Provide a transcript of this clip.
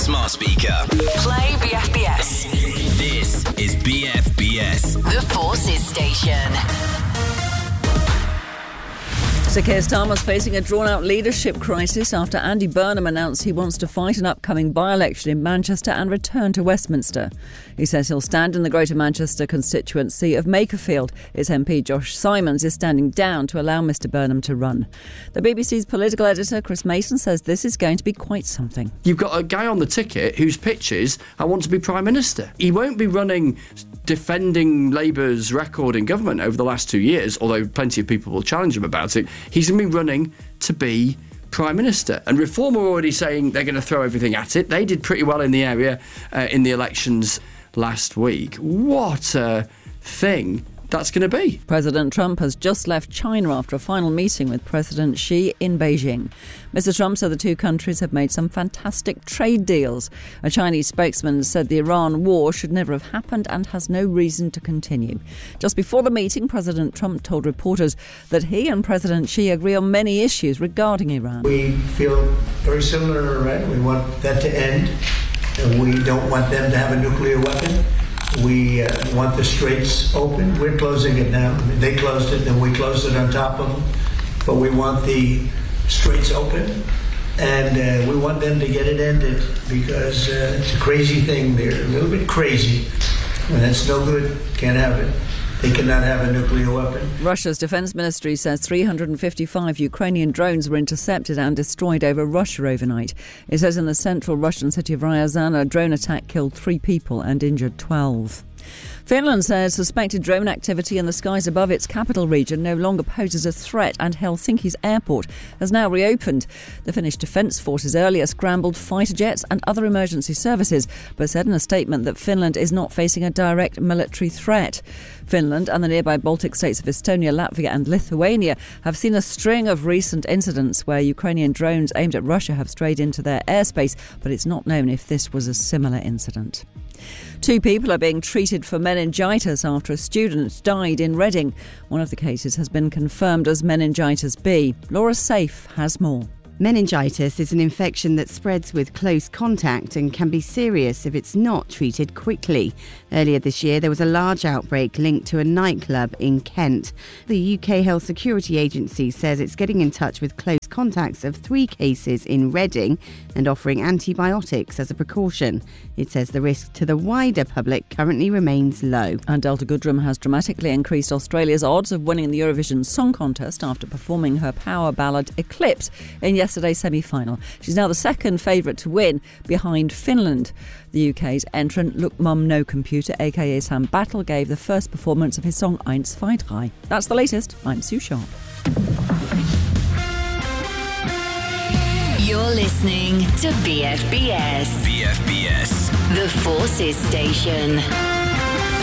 smart speaker. Play BFBS. This is BFBS. The Forces Station. Sir Keir Starmer's facing a drawn-out leadership crisis after Andy Burnham announced he wants to fight an upcoming by-election in Manchester and return to Westminster. He says he'll stand in the Greater Manchester constituency of Makerfield. His MP Josh Simons is standing down to allow Mr Burnham to run. The BBC's political editor Chris Mason says this is going to be quite something. You've got a guy on the ticket whose pitch is, I want to be Prime Minister. He won't be running defending Labour's record in government over the last 2 years, although plenty of people will challenge him about it. He's going to be running to be Prime Minister. And Reform are already saying they're going to throw everything at it. They did pretty well in the area in the elections last week. What a thing that's going to be. President Trump has just left China after a final meeting with President Xi in Beijing. Mr Trump said the two countries have made some fantastic trade deals. A Chinese spokesman said the Iran war should never have happened and has no reason to continue. Just before the meeting, President Trump told reporters that he and President Xi agree on many issues regarding Iran. We feel very similar to Iran. We want that to end. We don't want them to have a nuclear weapon. We want the straits open. We're closing it now. They closed it, then we closed it on top of them. But we want the straits open, and we want them to get it ended because it's a crazy thing. They're a little bit crazy, and that's no good. Can't have it. They cannot have a nuclear weapon. Russia's defence ministry says 355 Ukrainian drones were intercepted and destroyed over Russia overnight. It says in the central Russian city of Ryazan, a drone attack killed 3 people and injured 12. Finland says suspected drone activity in the skies above its capital region no longer poses a threat, and Helsinki's airport has now reopened. The Finnish Defence Forces earlier scrambled fighter jets and other emergency services, but said in a statement that Finland is not facing a direct military threat. Finland and the nearby Baltic states of Estonia, Latvia and Lithuania have seen a string of recent incidents where Ukrainian drones aimed at Russia have strayed into their airspace, but it's not known if this was a similar incident. 2 people are being treated for meningitis after a student died in Reading. One of the cases has been confirmed as meningitis B. Laura Safe has more. Meningitis is an infection that spreads with close contact and can be serious if it's not treated quickly. Earlier this year, there was a large outbreak linked to a nightclub in Kent. The UK Health Security Agency says it's getting in touch with close contacts of 3 cases in Reading and offering antibiotics as a precaution. It says the risk to the wider public currently remains low. And Delta Goodrem has dramatically increased Australia's odds of winning the Eurovision Song Contest after performing her power ballad Eclipse in yesterday's semi-final. She's now the second favourite to win, behind Finland. The UK's entrant Look Mum No Computer, aka Sam Battle, gave the first performance of his song Eins, Zwei, Drei. That's the latest. I'm Sue Sharp. You're listening to BFBS. BFBS. The Forces Station.